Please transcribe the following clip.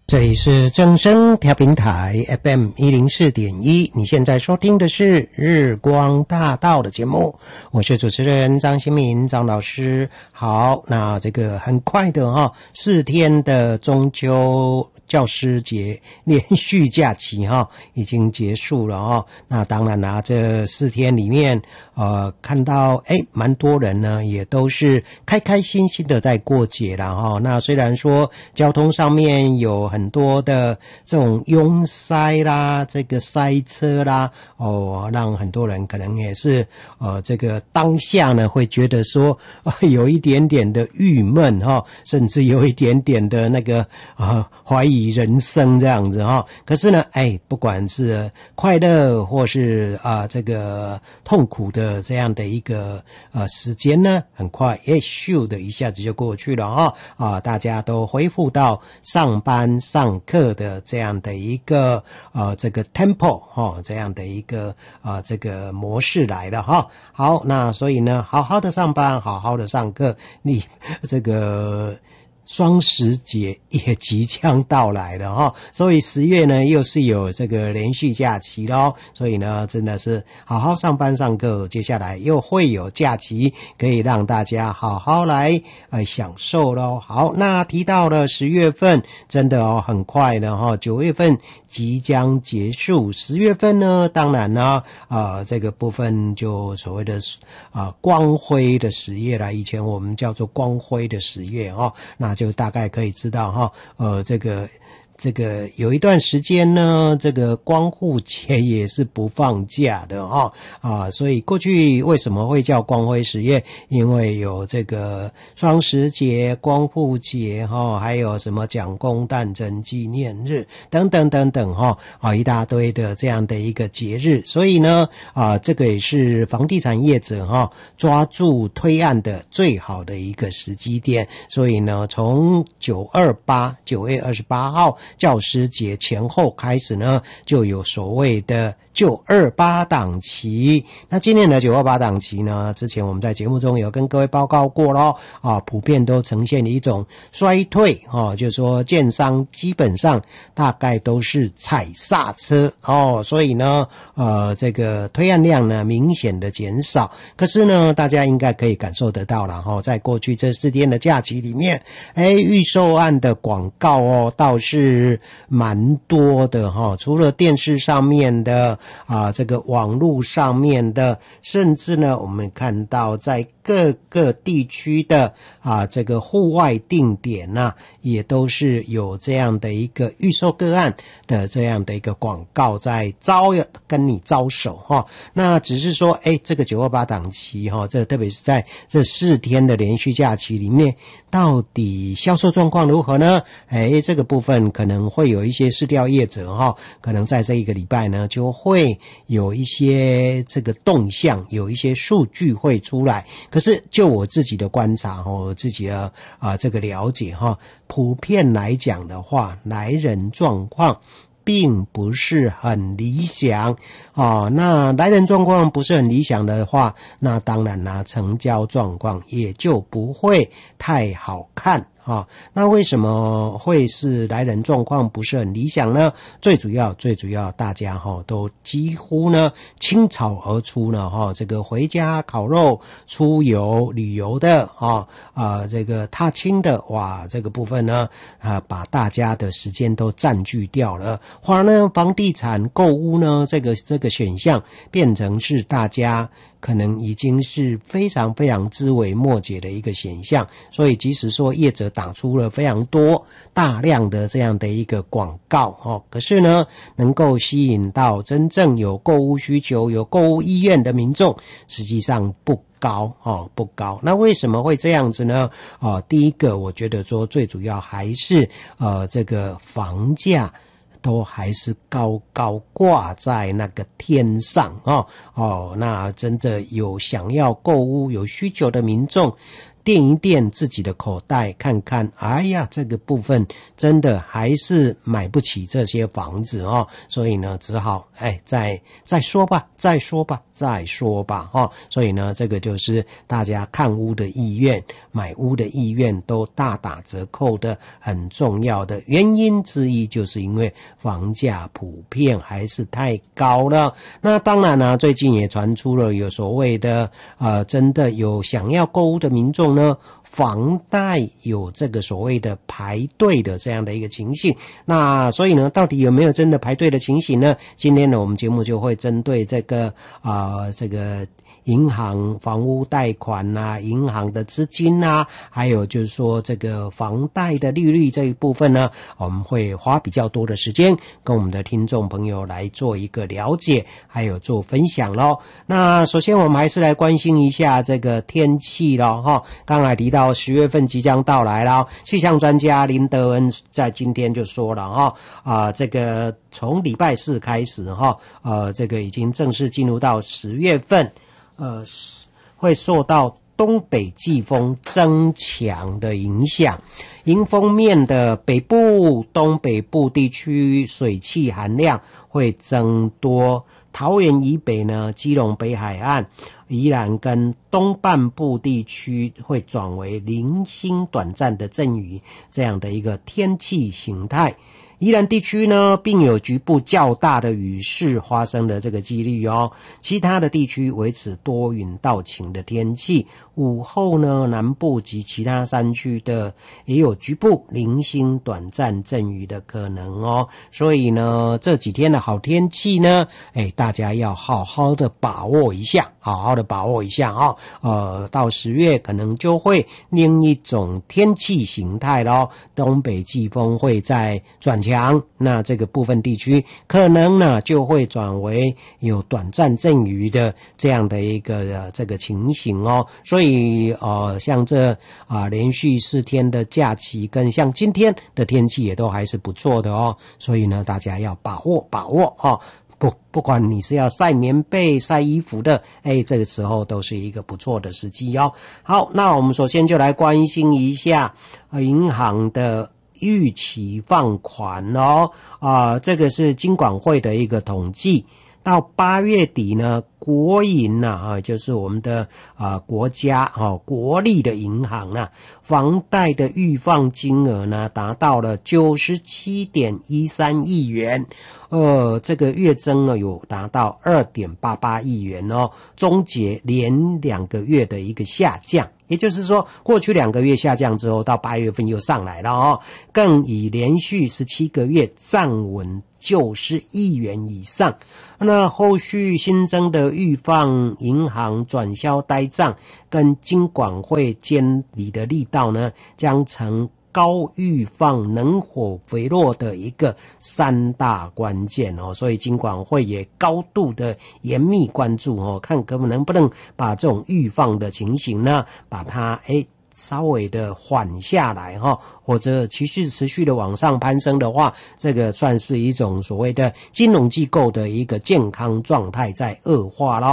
这里是正声调频台 FM 104.1，你现在收听的是日光大道的节目，我是主持人张新民张老师。好，那这个很快的4天的中秋教师节连续假期已经结束了那当然啦，这4天里面看到蛮多人呢也都是开开心心的在过节啦那虽然说交通上面有很多的这种拥塞啦，这个塞车啦让很多人可能也是这个当下呢会觉得说有一点点的郁闷甚至有一点点的那个怀疑人生这样子可是呢不管是快乐或是这个痛苦的这样的一个时间呢很快咻的一下子就过去了大家都恢复到上班上课的这样的一个这个 tempo 这样的一个这个模式来了好，那所以呢好好的上班好好的上课，你这个双十节也即将到来了所以10月呢又是有这个连续假期咯，所以呢真的是好好上班上课，接下来又会有假期可以让大家好好来享受咯。好，那提到了10月份真的很快了9月份即将结束，10月份呢当然呢这个部分就所谓的光辉的10月啦，以前我们叫做光辉的10月那就大概可以知道这个有一段时间呢，这个光复节也是不放假的所以过去为什么会叫光辉10月？因为有这个双十节、光复节还有什么蒋公诞辰纪念日等等等等一大堆的这样的一个节日，所以呢这个也是房地产业者抓住推案的最好的一个时机点，所以呢从9月28号教师节前后开始呢，就有所谓的928档期。那今年的928档期呢，之前我们在节目中有跟各位报告过咯普遍都呈现一种衰退就是说建商基本上大概都是踩刹车所以呢这个推案量呢明显的减少。可是呢大家应该可以感受得到啦在过去这4天的假期里面预售案的广告倒是蛮多的除了电视上面的这个网络上面的，甚至呢我们看到在各个地区的这个户外定点也都是有这样的一个预售个案的这样的一个广告在跟你招手那只是说这个928档期这特别是在这4天的连续假期里面，到底销售状况如何呢？这个部分可能会有一些市调业者可能在这一个礼拜呢就会有一些这个动向，有一些数据会出来。可是就我自己的观察我自己的这个了解普遍来讲的话，来人状况并不是很理想那来人状况不是很理想的话，那当然啦成交状况也就不会太好看那为什么会是来人状况不是很理想呢？最主要大家都几乎呢倾巢而出呢这个回家烤肉、出游旅游的这个踏青的哇，这个部分呢把大家的时间都占据掉了，反而呢房地产购屋呢这个选项变成是大家可能已经是非常非常枝微末节的一个现象。所以即使说业者打出了非常多大量的这样的一个广告可是呢能够吸引到真正有购屋需求、有购屋意愿的民众实际上不高。那为什么会这样子呢第一个我觉得说最主要还是这个房价都还是高高挂在那个天上那真的有想要购屋有需求的民众垫一垫自己的口袋，看看，哎呀，这个部分真的还是买不起这些房子哦，所以呢，只好再说吧，所以呢，这个就是大家看屋的意愿、买屋的意愿都大打折扣的很重要的原因之一，就是因为房价普遍还是太高了。那当然呢，最近也传出了有所谓的真的有想要购屋的民众呢，房贷有这个所谓的排队的这样的一个情形。那所以呢，到底有没有真的排队的情形呢？今天呢，我们节目就会针对这个银行房屋贷款啊，银行的资金啊，还有就是说这个房贷的利率这一部分呢，我们会花比较多的时间跟我们的听众朋友来做一个了解，还有做分享咯。那首先我们还是来关心一下这个天气咯齁。刚才提到10月份即将到来了，气象专家林德恩在今天就说了这个从礼拜4开始这个已经正式进入到10月份，会受到东北季风增强的影响，迎风面的北部、东北部地区水汽含量会增多，桃园以北呢，基隆北海岸、宜兰跟东半部地区会转为零星短暂的阵雨这样的一个天气形态。宜兰地区呢，并有局部较大的雨势发生的这个几率哦。其他的地区维持多云到晴的天气。午后呢，南部及其他山区的也有局部零星短暂阵雨的可能哦。所以呢，这几天的好天气呢，大家要好好的把握一下到10月可能就会另一种天气形态咯，东北季风会再转强，那这个部分地区可能呢就会转为有短暂阵雨的这样的一个这个情形哦。所以像这连续4天的假期跟像今天的天气也都还是不错的哦，所以呢大家要把握不管你是要晒棉被晒衣服的，这个时候都是一个不错的时机哦。好，那我们首先就来关心一下银行的逾期放款哦。这个是金管会的一个统计，到8月底呢，国银就是我们的国家国立的银行房贷的预放金额呢达到了 97.13 亿元，这个月增呢有达到 2.88 亿元哦，终结连2个月的一个下降。也就是说，过去2个月下降之后，到8月份又上来了哦，更以连续17个月站稳90亿元以上。那后续新增的预放银行转销呆账跟金管会监理的力道呢，将成高预放能否回落的一个3大关键哦，所以金管会也高度的严密关注哦，看能不能把这种预放的情形呢，把它稍微的缓下来或者持续的往上攀升的话，这个算是一种所谓的金融机构的一个健康状态在恶化咯。